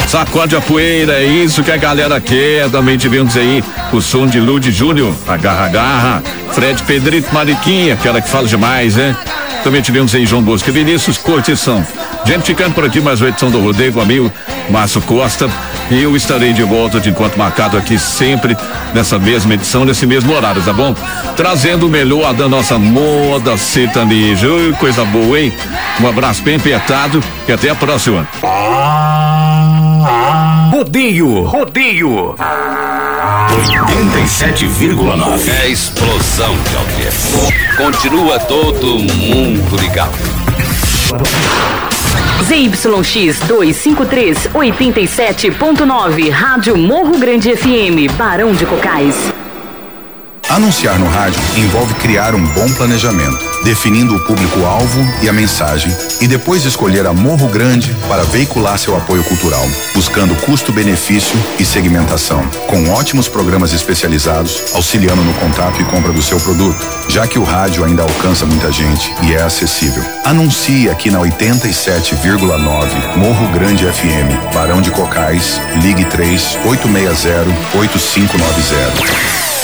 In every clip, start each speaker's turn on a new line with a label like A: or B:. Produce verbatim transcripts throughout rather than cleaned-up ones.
A: Sacode a poeira, é isso que a galera quer. Também tivemos aí o som de Lud Júnior, Agarra Garra, Fred Pedrito Mariquinha, aquela que fala demais, né? Também tivemos aí João Bosco e Vinícius Cortição. Gente, ficando por aqui mais uma edição do Rodeio com o amigo Márcio Costa. E eu estarei de volta de encontro marcado aqui sempre nessa mesma edição, nesse mesmo horário, tá bom? Trazendo o melhor da nossa moda sertaneja. Ui, coisa boa, hein? Um abraço bem apertado e até a próxima.
B: Rodeio, rodeio.
C: oitenta e sete vírgula nove.
D: É explosão de audiência. Continua todo mundo ligado.
E: Z Y X duzentos e cinquenta e três, oitenta e sete ponto nove, Rádio Morro Grande F M, Barão de Cocais.
F: Anunciar no rádio envolve criar um bom planejamento, definindo o público-alvo e a mensagem, e depois escolher a Morro Grande para veicular seu apoio cultural, buscando custo-benefício e segmentação, com ótimos programas especializados, auxiliando no contato e compra do seu produto, já que o rádio ainda alcança muita gente e é acessível. Anuncie aqui na oitenta e sete vírgula nove, Morro Grande F M, Barão de Cocais, ligue três oito seis zero oito cinco nove zero.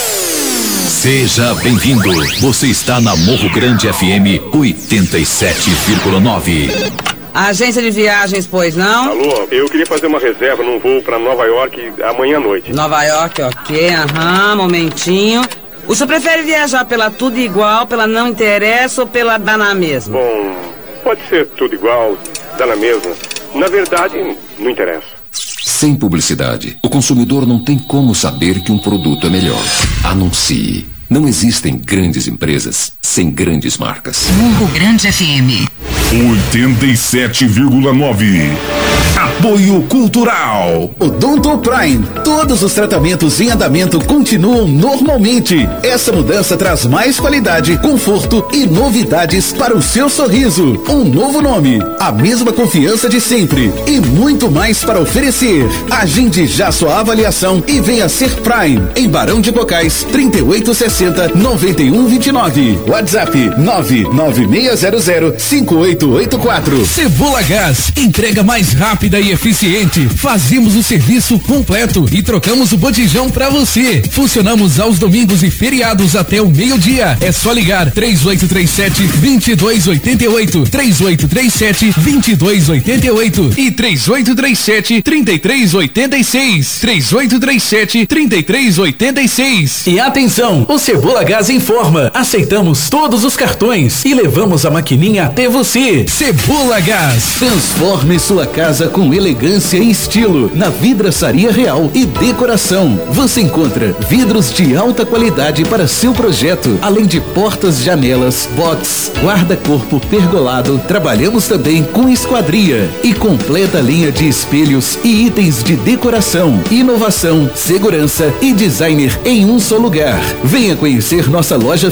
C: Seja bem-vindo. Você está na Morro Grande F M oitenta e sete vírgula nove.
G: Agência de viagens, pois não?
H: Alô, eu queria fazer uma reserva num voo para Nova York amanhã à noite.
G: Nova York, ok, aham, momentinho. O senhor prefere viajar pela tudo igual, pela não interessa ou pela dá na mesma?
H: Bom, pode ser tudo igual, dá na mesma. Na verdade, não interessa.
C: Sem publicidade, o consumidor não tem como saber que um produto é melhor. Anuncie. Não existem grandes empresas sem grandes marcas.
E: Morro Grande F M
I: oitenta e sete vírgula nove. Apoio Cultural.
J: Odonto Prime. Todos os tratamentos em andamento continuam normalmente. Essa mudança traz mais qualidade, conforto e novidades para o seu sorriso. Um novo nome, a mesma confiança de sempre e muito mais para oferecer. Agende já sua avaliação e venha ser Prime. Em Barão de Cocais, trinta e oito sessenta, noventa e um vinte e nove. WhatsApp nove nove seis zero zero cinco oito oito quatro.
K: Cebola Gás, entrega mais rápida e eficiente. Fazemos o serviço completo e trocamos o botijão pra você. Funcionamos aos domingos e feriados até o meio-dia. É só ligar três oito três sete, dois dois oito oito, três oito três sete, dois dois oito oito e três oito três sete, três três oito seis. três oito três sete, três três oito seis.
B: E atenção, o Cebola Gás informa, aceitamos todos os cartões e levamos a maquininha até você.
J: Cebola Gás. Transforme sua casa com elegância e estilo na vidraçaria real e decoração. Você encontra vidros de alta qualidade para seu projeto, além de portas, janelas, box, guarda-corpo pergolado. Trabalhamos também com esquadria e completa linha de espelhos e itens de decoração, inovação, segurança e designer em um só lugar. Venha conhecer nossa loja